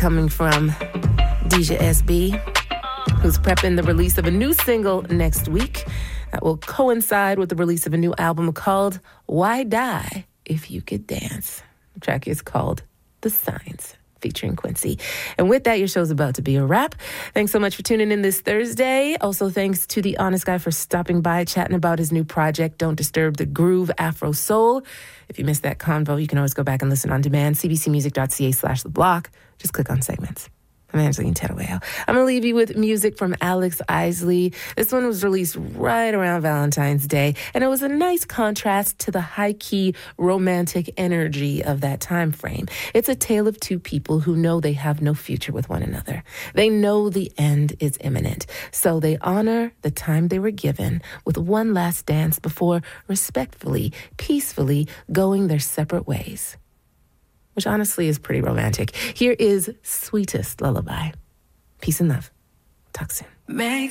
coming from Deja SB, who's prepping the release of a new single next week that will coincide with the release of a new album called Why Die If You Could Dance. The track is called The Signs, featuring Quincy. And with that, your show's about to be a wrap. Thanks so much for tuning in this Thursday. Also, thanks to The Honest Guy for stopping by, chatting about his new project, Don't Disturb the Groove Afro Soul. If you missed that convo, you can always go back and listen on demand, cbcmusic.ca/The Block. Just click on segments. I'm Angeline Tedaway. I'm going to leave you with music from Alex Isley. This one was released right around Valentine's Day, and it was a nice contrast to the high-key romantic energy of that time frame. It's a tale of two people who know they have no future with one another. They know the end is imminent, so they honor the time they were given with one last dance before respectfully, peacefully going their separate ways. Which honestly is pretty romantic. Here is Sweetest Lullaby. Peace and love. Talk soon. Make